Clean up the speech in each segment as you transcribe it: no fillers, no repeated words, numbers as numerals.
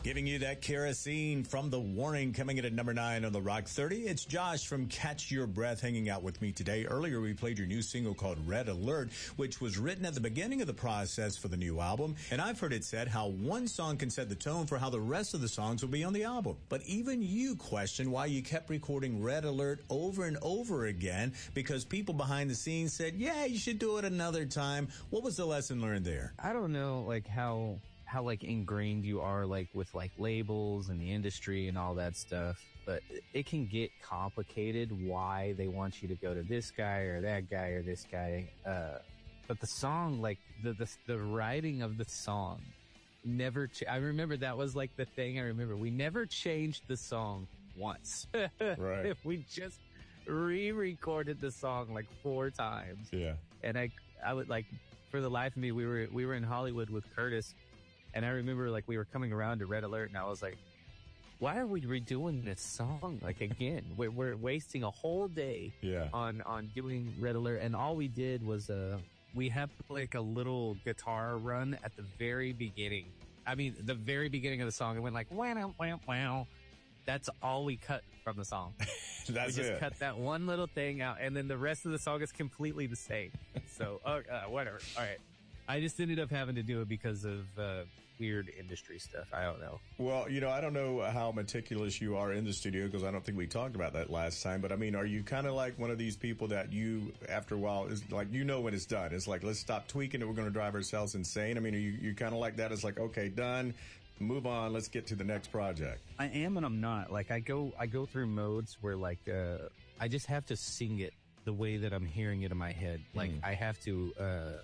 Giving you that kerosene from The Warning, coming in at number 9 on the Rock 30. It's Josh from Catch Your Breath hanging out with me today. Earlier, we played your new single called Red Alert, which was written at the beginning of the process for the new album. And I've heard it said how one song can set the tone for how the rest of the songs will be on the album. But even you question why you kept recording Red Alert over and over again, because people behind the scenes said, yeah, you should do it another time. What was the lesson learned there? I don't know, like, how like ingrained you are, like, with like labels and the industry and all that stuff, but it can get complicated why they want you to go to this guy or that guy or this guy. But the song, like the writing of the song never, I remember that was like the thing. I remember we never changed the song once. Right. We just re-recorded the song like 4 times. Yeah. And I would, like, for the life of me, we were in Hollywood with Curtis. And I remember, like, we were coming around to Red Alert, and I was like, why are we redoing this song, like, again? We're wasting a whole day on doing Red Alert. And all we did was, we have, like, a little guitar run at the very beginning. I mean, the very beginning of the song. It went like, wow, wow, wow. That's all we cut from the song. We just cut that one little thing out, and then the rest of the song is completely the same. So, whatever. All right. I just ended up having to do it because of weird industry stuff. I don't know. Well, I don't know how meticulous you are in the studio, because I don't think we talked about that last time. But I mean, are you kind of like one of these people that you, after a while, is like, when it's done, it's like, let's stop tweaking it. We're going to drive ourselves insane. I mean, are you kind of like that? It's like, okay, done. Move on. Let's get to the next project. I am and I'm not. Like, I go through modes where, like, I just have to sing it the way that I'm hearing it in my head. Like, I have to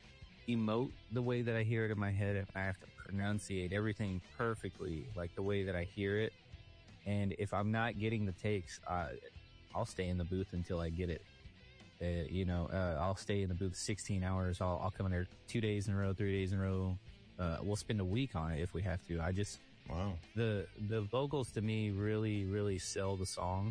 emote the way that I hear it in my head, and I have to pronunciate everything perfectly, like the way that I hear it. And if I'm not getting the takes, I'll stay in the booth until I get it. I'll stay in the booth 16 hours. I'll come in there 2 days in a row, 3 days in a row. We'll spend a week on it if we have to. Wow. The vocals to me really, really sell the song.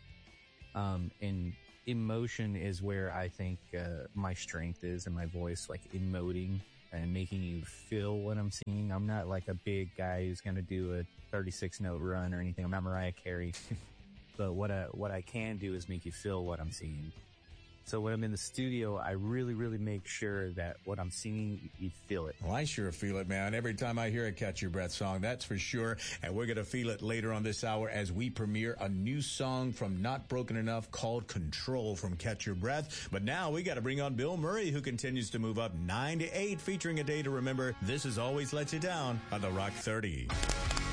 And emotion is where I think my strength is in my voice, like emoting and making you feel what I'm singing. I'm not like a big guy who's going to do a 36-note run or anything. I'm not Mariah Carey. But what I can do is make you feel what I'm singing. So when I'm in the studio, I really, really make sure that what I'm singing, you feel it. Well, I sure feel it, man. Every time I hear a Catch Your Breath song, that's for sure. And we're going to feel it later on this hour as we premiere a new song from Not Broken Enough called Control from Catch Your Breath. But now we got to bring on Bill Murray, who continues to move up 9 to 8, featuring A Day to Remember. This is Always Let You Down on the Rock 30.